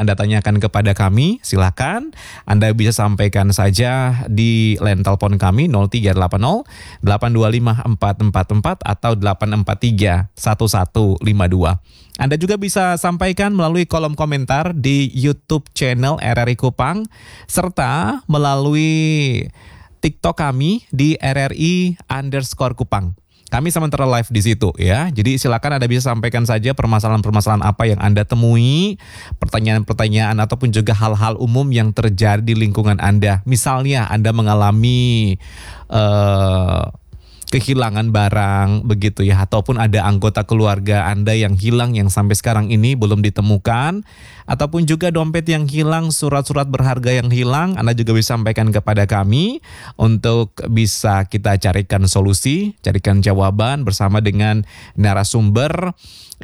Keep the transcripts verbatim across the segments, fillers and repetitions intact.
Anda tanyakan kepada kami, silakan. Anda bisa sampaikan saja di line telepon kami nol tiga delapan nol delapan dua lima empat empat empat atau delapan empat tiga satu satu lima dua. Anda juga bisa sampaikan melalui kolom komentar di YouTube channel R R I Kupang serta melalui TikTok kami di R R I underscore Kupang. Kami sementara live di situ ya. Jadi silakan Anda bisa sampaikan saja permasalahan-permasalahan apa yang Anda temui, pertanyaan-pertanyaan ataupun juga hal-hal umum yang terjadi di lingkungan Anda. Misalnya Anda mengalami uh, kehilangan barang begitu ya, ataupun ada anggota keluarga Anda yang hilang yang sampai sekarang ini belum ditemukan, ataupun juga dompet yang hilang, surat-surat berharga yang hilang, Anda juga bisa sampaikan kepada kami untuk bisa kita carikan solusi, carikan jawaban bersama dengan narasumber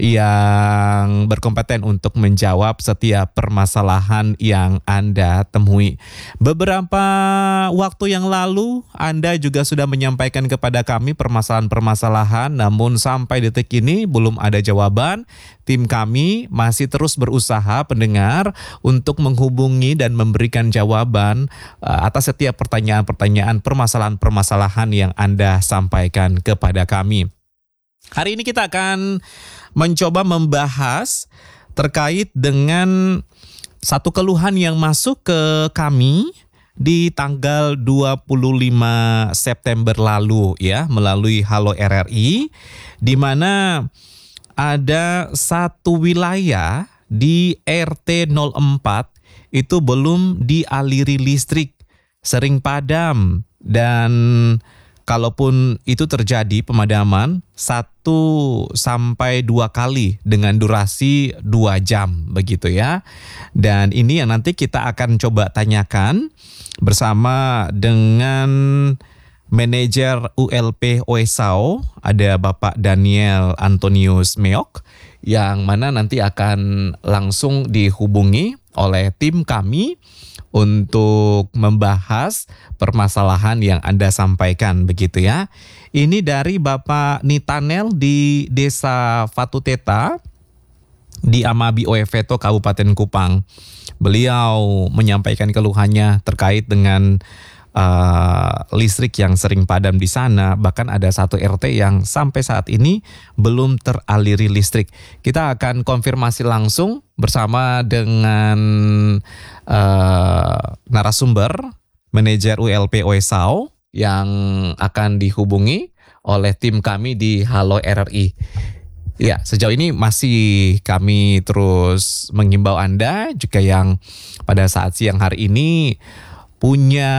yang berkompeten untuk menjawab setiap permasalahan yang Anda temui. Beberapa waktu yang lalu Anda juga sudah menyampaikan kepada kami permasalahan-permasalahan, namun sampai detik ini belum ada jawaban. Tim kami masih terus berusaha pendengar untuk menghubungi dan memberikan jawaban uh, atas setiap pertanyaan-pertanyaan, permasalahan-permasalahan yang Anda sampaikan kepada kami. Hari ini kita akan mencoba membahas terkait dengan satu keluhan yang masuk ke kami di tanggal dua puluh lima September lalu ya, melalui Halo R R I, di mana ada satu wilayah di R T nol empat itu belum dialiri listrik, sering padam, dan kalaupun itu terjadi pemadaman satu sampai dua kali dengan durasi dua jam begitu ya. Dan ini yang nanti kita akan coba tanyakan bersama dengan manajer U L P O E S A O, ada Bapak Daniel Antonius Meok, yang mana nanti akan langsung dihubungi oleh tim kami untuk membahas permasalahan yang Anda sampaikan begitu ya. Ini dari Bapak Nitanel di Desa Fatuteta di Amabi Oeveto, Kabupaten Kupang. Beliau menyampaikan keluhannya terkait dengan Uh, listrik yang sering padam di sana. Bahkan ada satu R T yang sampai saat ini belum teraliri listrik. Kita akan konfirmasi langsung bersama dengan uh, narasumber manajer U L P O E S A O yang akan dihubungi oleh tim kami di Halo R R I. Ya, sejauh ini masih kami terus menghimbau Anda juga yang pada saat siang hari ini punya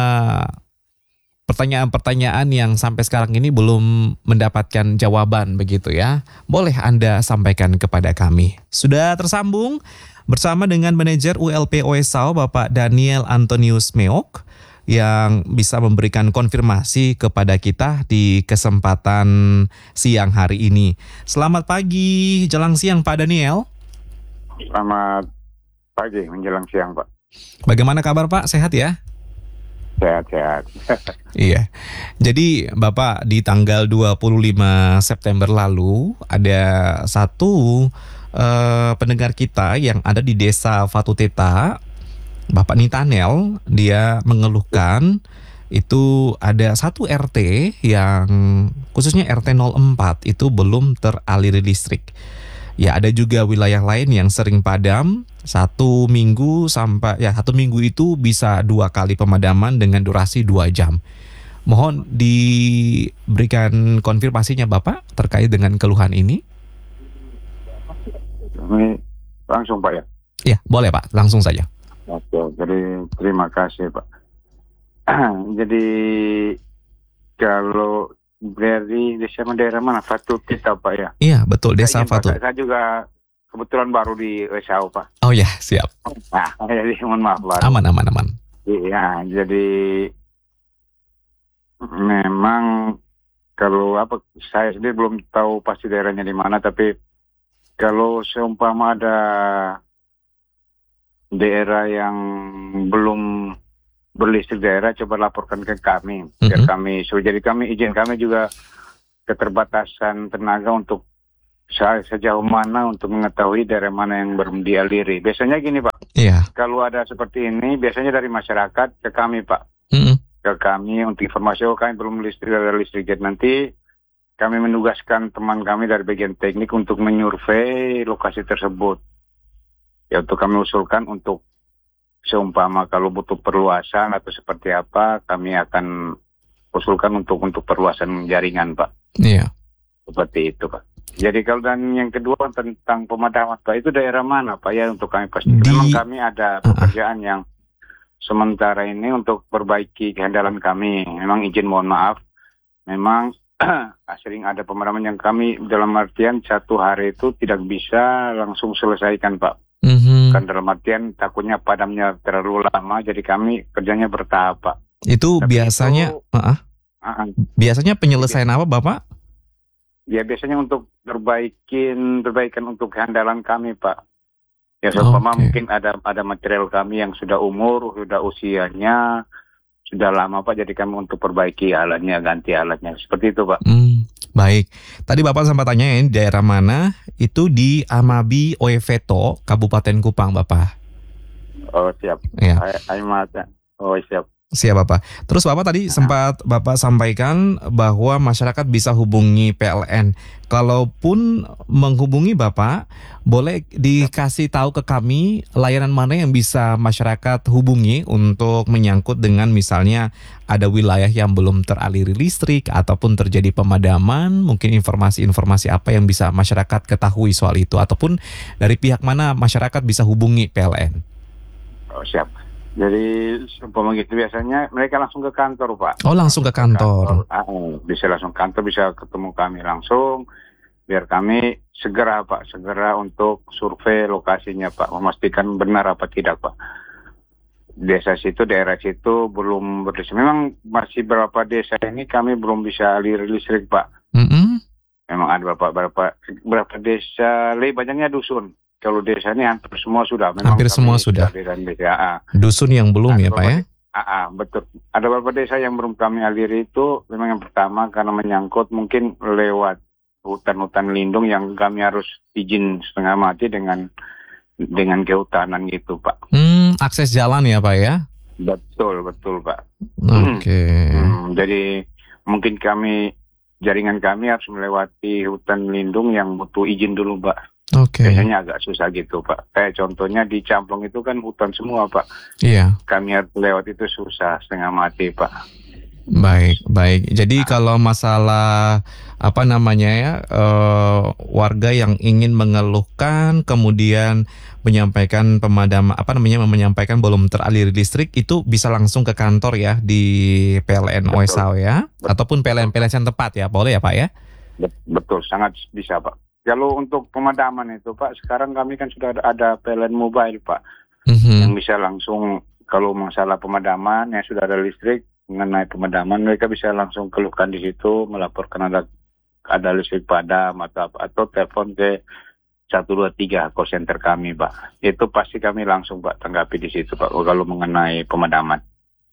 pertanyaan-pertanyaan yang sampai sekarang ini belum mendapatkan jawaban begitu ya. Boleh Anda sampaikan kepada kami. Sudah tersambung bersama dengan manajer U L P O E S A O Bapak Daniel Antonius Meok yang bisa memberikan konfirmasi kepada kita di kesempatan siang hari ini. Selamat pagi, jelang siang Pak Daniel. Selamat pagi menjelang siang Pak. Bagaimana kabar Pak? Sehat ya? Sehat-sehat. Iya. Jadi Bapak di tanggal dua puluh lima September lalu ada satu uh, pendengar kita yang ada di Desa Fatuteta, Bapak Nitanel, dia mengeluhkan itu ada satu R T yang khususnya R T nol empat itu belum teraliri listrik. Ya, ada juga wilayah lain yang sering padam satu minggu sampai ya satu minggu itu bisa dua kali pemadaman dengan durasi dua jam. Mohon diberikan konfirmasinya Bapak terkait dengan keluhan ini. Ini langsung Pak ya? Ya, boleh Pak, langsung saja. Oke, jadi terima kasih Pak. Jadi kalau dari desa daerah mana? Fatuteta Pak ya? Iya betul, Desa Fatuteta. Saya juga kebetulan baru di O E S A O Pak. Oh ya, siap. Nah, jadi mohon maaf baru. Aman, aman, aman. Iya, jadi memang kalau apa, saya sendiri belum tahu pasti daerahnya di mana, tapi kalau seumpama ada daerah yang belum berlistrik daerah, coba laporkan ke kami, biar mm-hmm. kami, so jadi kami izin kami juga keterbatasan tenaga untuk se- sejauh mana untuk mengetahui daerah mana yang belum dialiri. Biasanya gini Pak, Iya. kalau ada seperti ini biasanya dari masyarakat ke kami Pak, Mm-mm. ke kami untuk informasi, oh kami belum listrik, ada listrik. Jadi nanti kami menugaskan teman kami dari bagian teknik untuk menyurvei lokasi tersebut. Ya untuk kami usulkan untuk seumpama kalau butuh perluasan atau seperti apa, kami akan usulkan untuk untuk perluasan jaringan Pak. Iya. Seperti itu Pak. Jadi kalau dan yang kedua tentang pemadaman Pak, itu daerah mana Pak ya untuk kami pastikan. Di- Memang kami ada pekerjaan yang sementara ini untuk perbaiki kehandalan kami. Memang izin mohon maaf. Memang sering ada pemadaman yang kami dalam artian satu hari itu tidak bisa langsung selesaikan Pak. Mhm. Kan dalam artian takutnya padamnya terlalu lama, jadi kami kerjanya bertahap Pak. Itu Tapi biasanya, itu- Maaf, Ah, ah. biasanya penyelesaian apa Bapak? Ya biasanya untuk perbaikin perbaikan untuk kehandalan kami Pak. Ya seumpama Oke. mungkin ada ada material kami yang sudah umur, sudah usianya sudah lama Pak, jadi kami untuk perbaiki alatnya, ganti alatnya. Seperti itu Pak. Hmm, baik. Tadi Bapak sempat tanya ini daerah mana? Itu di Amabi Oeveto, Kabupaten Kupang, Bapak. Oh siap. Ya, Saya mata. Oh siap. siap Bapak. Terus Bapak tadi sempat Bapak sampaikan bahwa masyarakat bisa hubungi P L N. Kalaupun menghubungi Bapak, boleh dikasih tahu ke kami layanan mana yang bisa masyarakat hubungi untuk menyangkut dengan misalnya ada wilayah yang belum teraliri listrik ataupun terjadi pemadaman, mungkin informasi-informasi apa yang bisa masyarakat ketahui soal itu, ataupun dari pihak mana masyarakat bisa hubungi P L N. Oh siap. Jadi seumpama gitu biasanya mereka langsung ke kantor Pak. Oh, langsung ke kantor. Ah, oh, bisa langsung kantor, bisa ketemu kami langsung. Biar kami segera Pak, segera untuk survei lokasinya Pak, memastikan benar apa tidak Pak. Desa situ, daerah situ belum berdesa. Memang masih beberapa desa ini kami belum bisa aliri listrik Pak. Mm-mm. Memang ada beberapa beberapa beberapa desa, lebih banyaknya dusun. Kalau desa ini hampir semua sudah. Memang Hampir kami semua sudah. aliran desa. Ah, Dusun yang belum Ada ya Pak ya? ah, ah, betul. Ada beberapa desa yang belum kami aliri itu memang yang pertama karena menyangkut mungkin lewat hutan-hutan lindung yang kami harus izin setengah mati dengan dengan kehutanan gitu Pak. Hmm, akses jalan ya Pak ya? Betul, betul Pak. Oke. Hmm, jadi mungkin kami, jaringan kami harus melewati hutan lindung yang butuh izin dulu Pak. Oke. Biasanya agak susah gitu Pak. Kayak contohnya di Camplong itu kan hutan semua Pak. Iya. Kami harus lewat itu susah, setengah mati Pak. Baik, baik. Jadi kalau masalah apa namanya ya, eh, warga yang ingin mengeluhkan kemudian menyampaikan pemadam apa namanya menyampaikan belum teraliri listrik, itu bisa langsung ke kantor ya di P L N Betul. Oesau ya, ataupun P L N P L N yang tepat ya, boleh ya Pak ya? Bet- Betul, sangat bisa Pak. Kalau untuk pemadaman itu Pak, sekarang kami kan sudah ada, ada P L N mobile Pak, Mhm. yang bisa langsung kalau masalah pemadaman yang sudah ada listrik, mengenai pemadaman mereka bisa langsung keluhkan di situ, melaporkan ada ada listrik padam atau apa, atau telepon ke satu dua tiga call center kami Pak. Itu pasti kami langsung Pak tanggapi di situ Pak kalau mengenai pemadaman.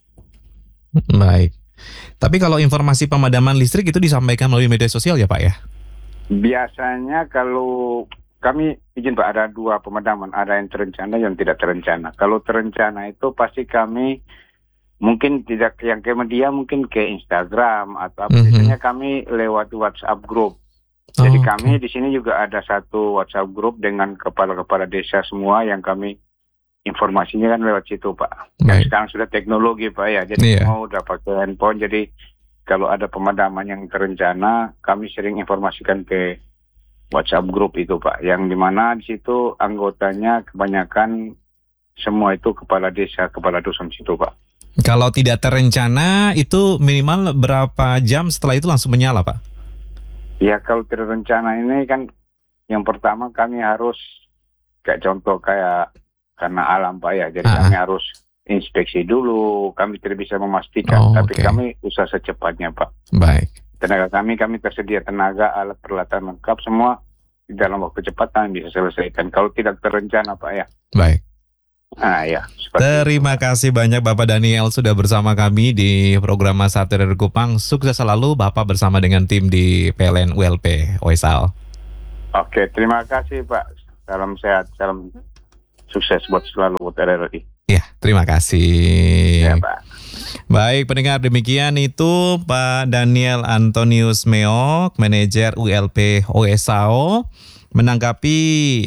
Baik. Tapi kalau informasi pemadaman listrik itu disampaikan melalui media sosial ya Pak ya? Biasanya kalau kami izin Pak, ada dua pemadaman, ada yang terencana yang tidak terencana. Kalau terencana itu pasti kami mungkin tidak yang ke media, mungkin ke Instagram atau apa. Mhm. Biasanya kami lewat WhatsApp group. Jadi Oh, kami oke. di sini juga ada satu WhatsApp group dengan kepala-kepala desa semua yang kami informasinya kan lewat situ Pak. Dan Baik. sekarang sudah teknologi Pak ya, jadi Iya. mau udah pakai handphone, jadi kalau ada pemadaman yang terencana, kami sering informasikan ke WhatsApp group itu Pak, yang dimana di situ anggotanya kebanyakan semua itu kepala desa, kepala dusun situ Pak. Kalau tidak terencana itu minimal berapa jam setelah itu langsung menyala Pak? Ya kalau terencana ini kan yang pertama kami harus kayak contoh kayak karena alam Pak ya, jadi Ah. kami harus inspeksi dulu, kami tidak bisa memastikan, Oh, tapi oke. kami usaha secepatnya Pak. Baik. Tenaga kami, kami tersedia tenaga, alat peralatan lengkap semua di dalam waktu cepat kami bisa selesaikan. Kalau tidak terencana Pak ya. Baik. Nah ya. seperti Terima kasih banyak Bapak Daniel sudah bersama kami di program Masa Trader Kupang. Sukses selalu Bapak bersama dengan tim di P L N U L P Oesau. Oke, terima kasih Pak. Salam sehat, salam sukses buat selalu buat R R I. Ya, terima kasih. Ya Pak. Baik pendengar, demikian itu Pak Daniel Antonius Meok, manajer U L P O S A O, menanggapi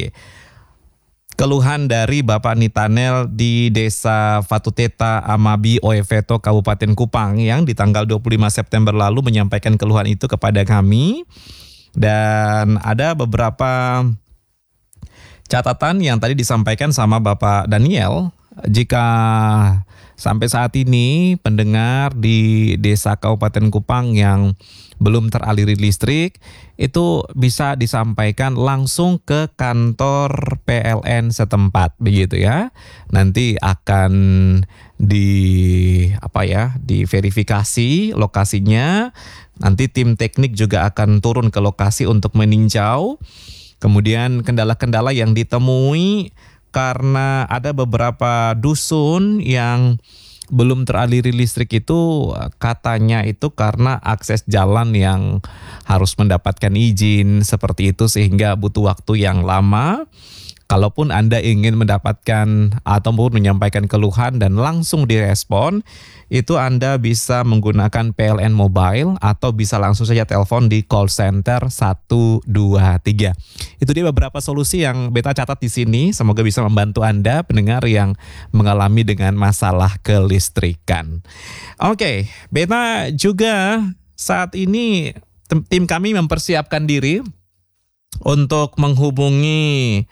keluhan dari Bapak Nitanel di Desa Fatuteta Amabi Oeveto Kabupaten Kupang yang di tanggal dua puluh lima September lalu menyampaikan keluhan itu kepada kami. Dan ada beberapa catatan yang tadi disampaikan sama Bapak Daniel. Jika sampai saat ini pendengar di Desa Kabupaten Kupang yang belum teraliri listrik, itu bisa disampaikan langsung ke kantor P L N setempat, begitu ya. Nanti akan di apa ya, diverifikasi lokasinya. Nanti tim teknik juga akan turun ke lokasi untuk meninjau. Kemudian kendala-kendala yang ditemui karena ada beberapa dusun yang belum teraliri listrik itu, katanya itu karena akses jalan yang harus mendapatkan izin seperti itu sehingga butuh waktu yang lama. Kalaupun Anda ingin mendapatkan ataupun menyampaikan keluhan dan langsung direspon, itu Anda bisa menggunakan P L N Mobile atau bisa langsung saja telepon di call center satu dua tiga. Itu dia beberapa solusi yang Beta catat di sini. Semoga bisa membantu Anda pendengar yang mengalami dengan masalah kelistrikan. Oke, Beta juga saat ini tim kami mempersiapkan diri untuk menghubungi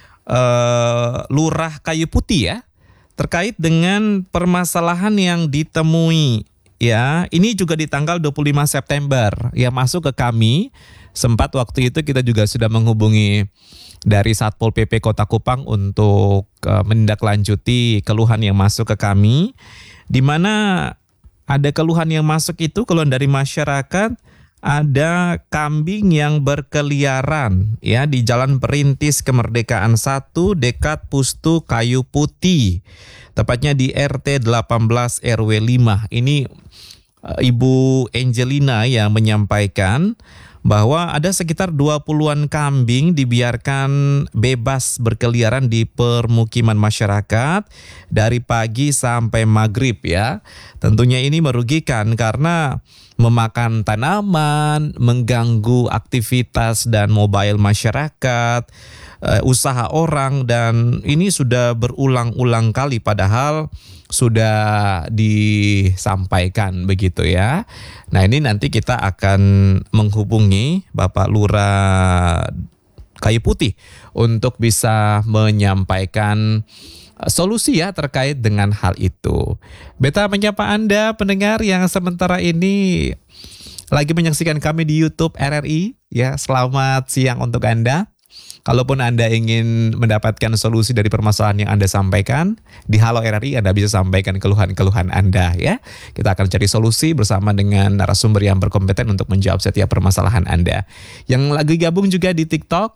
Uh, Lurah Kayu Putih ya, terkait dengan permasalahan yang ditemui ya. Ini juga di tanggal dua puluh lima September ya masuk ke kami. Sempat waktu itu kita juga sudah menghubungi dari Satpol P P Kota Kupang untuk uh, menindaklanjuti keluhan yang masuk ke kami, di mana ada keluhan yang masuk itu keluhan dari masyarakat. Ada kambing yang berkeliaran ya di Jalan Perintis Kemerdekaan satu dekat Pustu Kayu Putih. Tepatnya di R T delapan belas R W lima. Ini uh, Ibu Angelina yang menyampaikan bahwa ada sekitar dua puluhan kambing dibiarkan bebas berkeliaran di permukiman masyarakat dari pagi sampai maghrib ya. Tentunya ini merugikan karena memakan tanaman, mengganggu aktivitas dan mobile masyarakat, uh, usaha orang, dan ini sudah berulang-ulang kali padahal sudah disampaikan begitu ya. Nah ini nanti kita akan menghubungi Bapak Lurah Kayu Putih untuk bisa menyampaikan solusi ya terkait dengan hal itu. Beta menyapa Anda pendengar yang sementara ini lagi menyaksikan kami di YouTube R R I ya. Selamat siang untuk Anda. Kalaupun Anda ingin mendapatkan solusi dari permasalahan yang Anda sampaikan di Halo R R I, Anda bisa sampaikan keluhan-keluhan Anda ya. Kita akan cari solusi bersama dengan narasumber yang berkompeten untuk menjawab setiap permasalahan Anda. Yang lagi gabung juga di TikTok,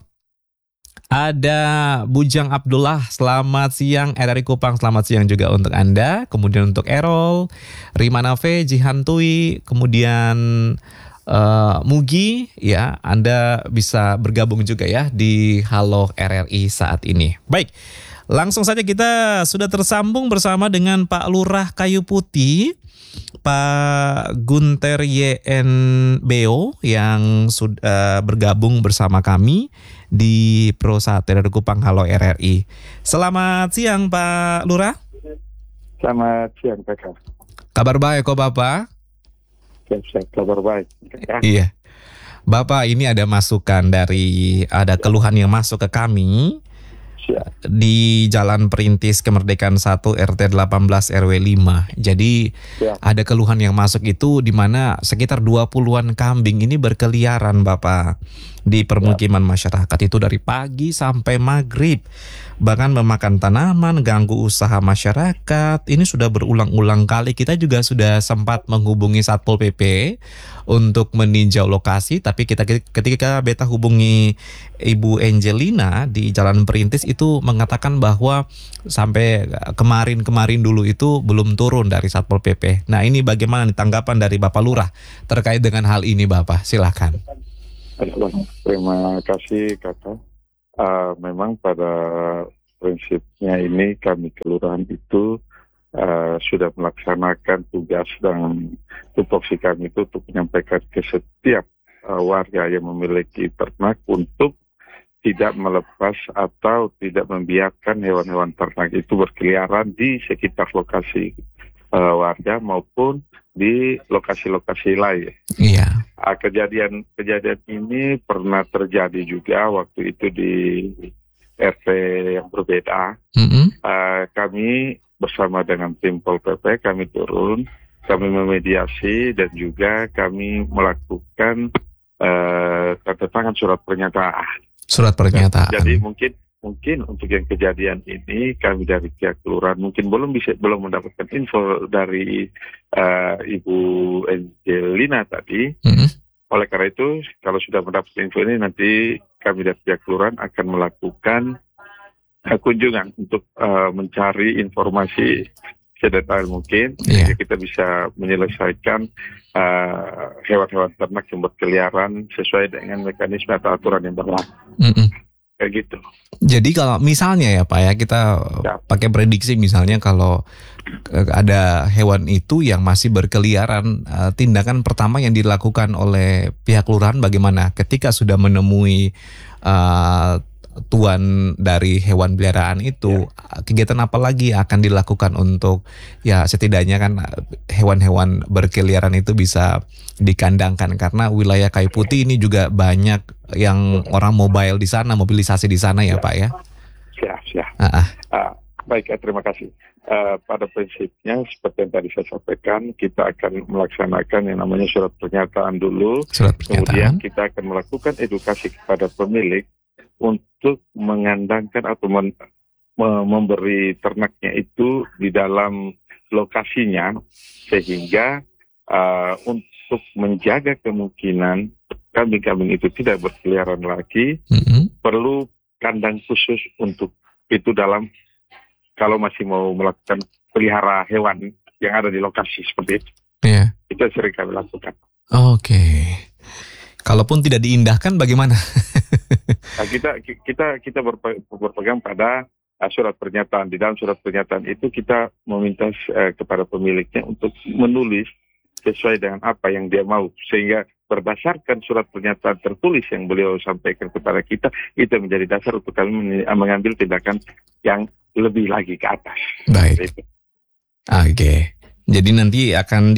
ada Bujang Abdullah, selamat siang R R I Kupang, selamat siang juga untuk Anda. Kemudian untuk Errol, Rimana V, Jihantui, kemudian uh, Mugi, ya Anda bisa bergabung juga ya di Halo R R I saat ini. Baik, langsung saja kita sudah tersambung bersama dengan Pak Lurah Kayu Putih, Pak Gunter Y N B O yang sudah bergabung bersama kami di Pro Saat R R I Kupang Halo R R I. Selamat siang Pak Lurah. Selamat siang Pak. Kabar baik kok Bapak? Siap-siap, kabar baik. Iya. Bapak, ini ada masukan dari, ada keluhan yang masuk ke kami. Siap. Di Jalan Perintis Kemerdekaan satu R T delapan belas R W lima. Jadi ya, ada keluhan yang masuk itu di mana sekitar dua puluhan kambing ini berkeliaran Bapak di permukiman ya, masyarakat itu dari pagi sampai maghrib. Bahkan memakan tanaman, ganggu usaha masyarakat. Ini sudah berulang-ulang kali. Kita juga sudah sempat menghubungi Satpol P P untuk meninjau lokasi, tapi kita ketika beta hubungi Ibu Angelina di Jalan Perintis itu mengatakan bahwa sampai kemarin-kemarin dulu itu belum turun dari Satpol P P. Nah ini bagaimana nih tanggapan dari Bapak Lurah terkait dengan hal ini Bapak? Silakan. Terima kasih kakak. Uh, memang pada prinsipnya ini kami kelurahan itu uh, sudah melaksanakan tugas dan tupoksi kami itu untuk menyampaikan ke setiap uh, warga yang memiliki ternak untuk tidak melepas atau tidak membiarkan hewan-hewan ternak itu berkeliaran di sekitar lokasi uh, warga maupun di lokasi-lokasi lain. Iya. Uh, kejadian kejadian ini pernah terjadi juga waktu itu di R T yang berbeda. Mm-hmm. Uh, kami bersama dengan tim Pol P P kami turun, kami memediasi dan juga kami melakukan uh, tanda tangan surat pernyataan. Surat pernyataan. Jadi mungkin mungkin untuk yang kejadian ini kami dari pihak kelurahan mungkin belum bisa belum mendapatkan info dari uh, Ibu Angelina tadi. Mm-hmm. Oleh karena itu kalau sudah mendapatkan info ini nanti kami dari pihak kelurahan akan melakukan uh, kunjungan untuk uh, mencari informasi sedetail mungkin yeah. sehingga kita bisa menyelesaikan uh, hewan-hewan ternak yang berkeliaran sesuai dengan mekanisme atau aturan yang berlaku. Mm-mm. Kayak gitu. Jadi kalau misalnya ya Pak ya kita ya. pakai prediksi misalnya kalau ada hewan itu yang masih berkeliaran, uh, tindakan pertama yang dilakukan oleh pihak kelurahan bagaimana ketika sudah menemui uh, tuan dari hewan peliharaan itu, ya. kegiatan apa lagi akan dilakukan untuk ya setidaknya kan hewan-hewan berkeliaran itu bisa dikandangkan karena wilayah Kayu Putih ini juga banyak yang orang mobile di sana, mobilisasi di sana ya, ya. Pak ya. Siap, siap. Uh-uh. Uh, baik, terima kasih. Uh, pada prinsipnya seperti yang tadi saya sampaikan, kita akan melaksanakan yang namanya surat pernyataan dulu. Surat pernyataan. Kemudian kita akan melakukan edukasi kepada pemilik untuk mengandangkan atau men- memberi ternaknya itu di dalam lokasinya sehingga uh, untuk menjaga kemungkinan kambing-kambing itu tidak berkeliaran lagi, mm-hmm. perlu kandang khusus untuk itu dalam kalau masih mau melakukan pelihara hewan yang ada di lokasi seperti itu. Yeah. Itu sering kami lakukan. Oke. Okay. Kalaupun tidak diindahkan bagaimana? Nah, kita kita kita berpe, berpegang pada uh, surat pernyataan. Di dalam surat pernyataan itu kita meminta uh, kepada pemiliknya untuk menulis sesuai dengan apa yang dia mau, sehingga berdasarkan surat pernyataan tertulis yang beliau sampaikan kepada kita itu menjadi dasar untuk kami mengambil tindakan yang lebih lagi ke atas. Baik. Oke. Okay. Jadi nanti akan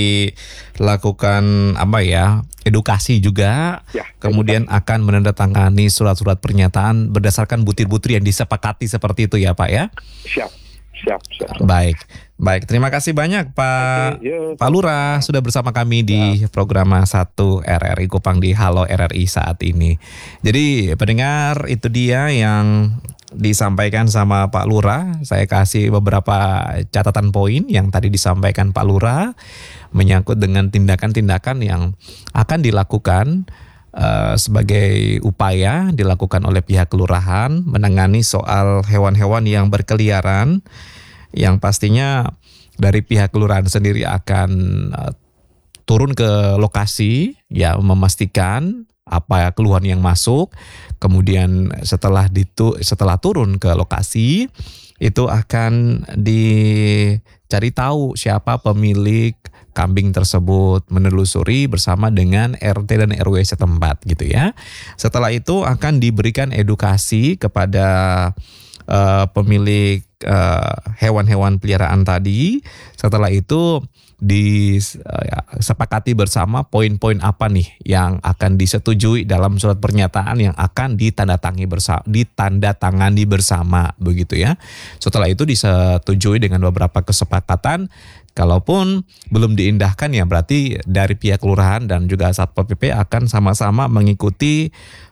dilakukan apa ya, edukasi juga, ya, kemudian edukasi. Akan menandatangani surat-surat pernyataan berdasarkan butir-butir yang disepakati seperti itu ya Pak ya? Siap, siap, siap. siap. Baik, baik. Terima kasih banyak Pak Oke, yuk. Pak Lurah sudah bersama kami di ya. program satu R R I Kupang di Halo R R I saat ini. Jadi pendengar itu dia yang disampaikan sama Pak Lurah. Saya kasih beberapa catatan poin yang tadi disampaikan Pak Lurah menyangkut dengan tindakan-tindakan yang akan dilakukan uh, sebagai upaya dilakukan oleh pihak kelurahan menangani soal hewan-hewan yang berkeliaran, yang pastinya dari pihak kelurahan sendiri akan uh, turun ke lokasi ya memastikan apa keluhan yang masuk, kemudian setelah ditu, setelah turun ke lokasi itu akan dicari tahu siapa pemilik kambing tersebut, menelusuri bersama dengan R T dan R W setempat gitu ya. Setelah itu akan diberikan edukasi kepada uh, pemilik uh, hewan-hewan peliharaan tadi. Setelah itu disepakati bersama poin-poin apa nih yang akan disetujui dalam surat pernyataan yang akan ditandatangani bersama, ditandatangani bersama begitu ya. Setelah itu disetujui dengan beberapa kesepakatan. Kalaupun belum diindahkan ya berarti dari pihak kelurahan dan juga Satpol P P akan sama-sama mengikuti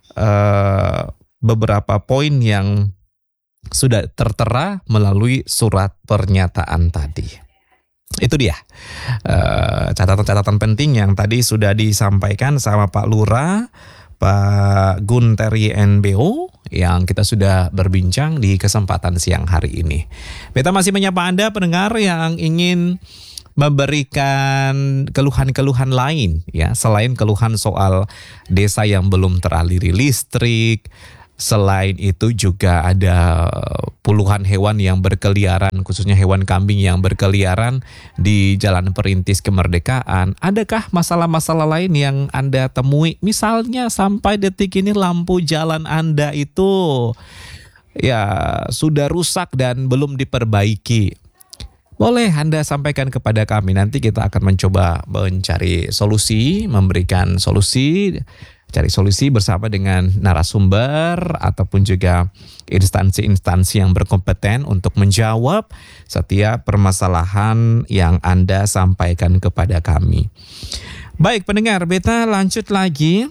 uh, beberapa poin yang sudah tertera melalui surat pernyataan tadi. Itu dia uh, catatan-catatan penting yang tadi sudah disampaikan sama Pak Lurah, Pak Gunteri N B O yang kita sudah berbincang di kesempatan siang hari ini. Beta masih menyapa Anda pendengar yang ingin memberikan keluhan-keluhan lain ya, selain keluhan soal desa yang belum teraliri listrik. Selain itu juga ada puluhan hewan yang berkeliaran, khususnya hewan kambing yang berkeliaran di Jalan Perintis Kemerdekaan. Adakah masalah-masalah lain yang Anda temui? Misalnya sampai detik ini lampu jalan Anda itu ya sudah rusak dan belum diperbaiki. Boleh Anda sampaikan kepada kami, nanti kita akan mencoba mencari solusi, memberikan solusi, cari solusi bersama dengan narasumber ataupun juga instansi-instansi yang berkompeten untuk menjawab setiap permasalahan yang Anda sampaikan kepada kami. Baik pendengar, beta lanjut lagi.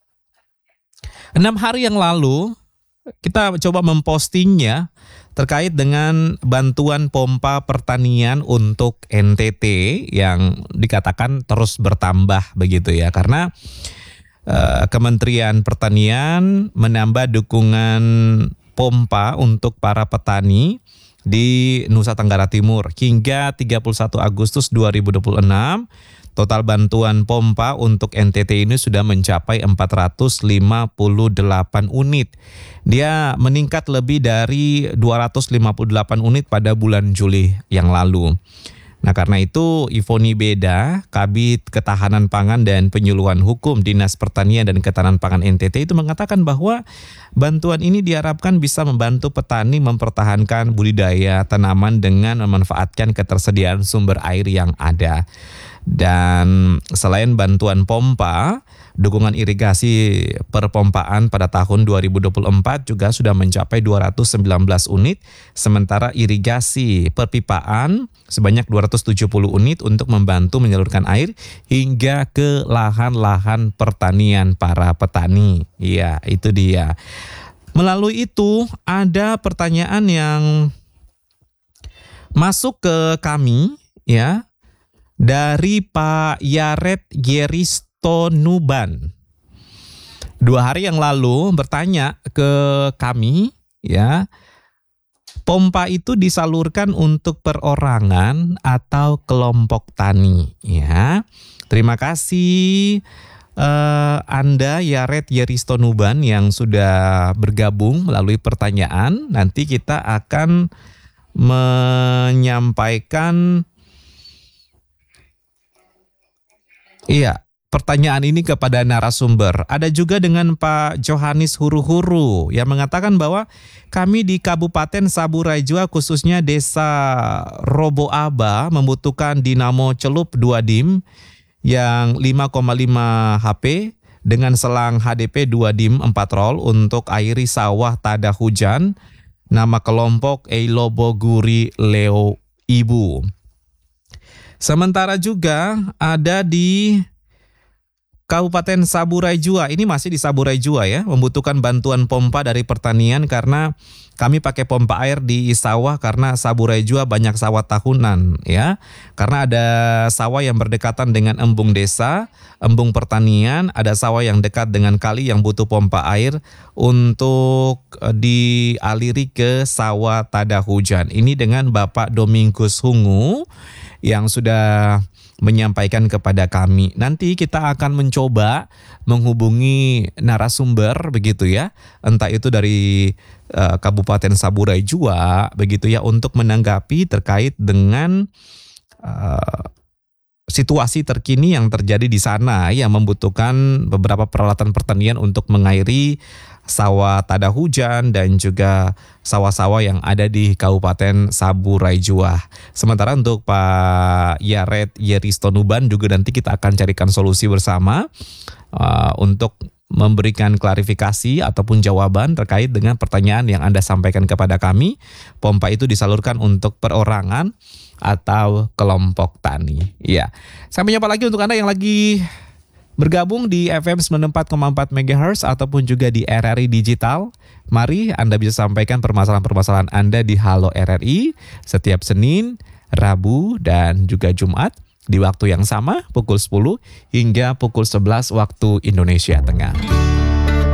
Enam hari yang lalu kita coba mempostingnya terkait dengan bantuan pompa pertanian untuk N T T yang dikatakan terus bertambah begitu ya, karena uh, Kementerian Pertanian menambah dukungan pompa untuk para petani di Nusa Tenggara Timur hingga tiga puluh satu Agustus dua ribu dua puluh enam. Total bantuan pompa untuk N T T ini sudah mencapai empat ratus lima puluh delapan unit. Dia meningkat lebih dari dua ratus lima puluh delapan unit pada bulan Juli yang lalu. Nah karena itu Ivoni Beda, Kabid Ketahanan Pangan dan Penyuluhan Hukum Dinas Pertanian dan Ketahanan Pangan N T T itu mengatakan bahwa bantuan ini diharapkan bisa membantu petani mempertahankan budidaya tanaman dengan memanfaatkan ketersediaan sumber air yang ada. Dan selain bantuan pompa, dukungan irigasi perpompaan pada tahun dua ribu dua puluh empat juga sudah mencapai dua ratus sembilan belas unit, sementara irigasi perpipaan sebanyak dua ratus tujuh puluh unit untuk membantu menyalurkan air hingga ke lahan-lahan pertanian para petani. Iya, itu dia. Melalui itu ada pertanyaan yang masuk ke kami ya, dari Pak Yaret Yeristonuban. Dua hari yang lalu bertanya ke kami ya, pompa itu disalurkan untuk perorangan atau kelompok tani ya. Terima kasih uh, Anda Yaret Yeristonuban yang sudah bergabung melalui pertanyaan. Nanti kita akan menyampaikan Iya, pertanyaan ini kepada narasumber. Ada juga dengan Pak Johanis Huru-Huru yang mengatakan bahwa kami di Kabupaten Saburai Jua khususnya Desa Roboaba membutuhkan dinamo celup dua dim yang lima koma lima H P dengan selang H D P dua dim empat roll untuk airi sawah tada hujan. Nama kelompok Eiloboguri Leo Ibu. Sementara juga ada di Kabupaten Saburai Jua, ini masih di Saburai Jua ya, membutuhkan bantuan pompa dari pertanian karena kami pakai pompa air di sawah karena Saburai Jua banyak sawah tahunan ya. Karena ada sawah yang berdekatan dengan embung desa, embung pertanian, ada sawah yang dekat dengan kali yang butuh pompa air untuk dialiri ke sawah tada hujan. Ini dengan Bapak Domingus Hungu yang sudah menyampaikan kepada kami. Nanti kita akan mencoba menghubungi narasumber begitu ya, entah itu dari uh, Kabupaten Saburai Jua begitu ya, untuk menanggapi terkait dengan uh, situasi terkini yang terjadi di sana yang membutuhkan beberapa peralatan pertanian untuk mengairi sawah tada hujan dan juga sawah-sawah yang ada di Kabupaten Saburai Jua. Sementara untuk Pak Yaret Yeristonuban juga nanti kita akan carikan solusi bersama uh, untuk memberikan klarifikasi ataupun jawaban terkait dengan pertanyaan yang Anda sampaikan kepada kami. Pompa itu disalurkan untuk perorangan atau kelompok tani. Ya, sampai jumpa lagi untuk Anda yang lagi bergabung di F M sembilan puluh empat koma empat megahertz ataupun juga di R R I Digital. Mari Anda bisa sampaikan permasalahan-permasalahan Anda di Halo R R I setiap Senin, Rabu, dan juga Jumat di waktu yang sama pukul sepuluh hingga pukul sebelas waktu Indonesia Tengah.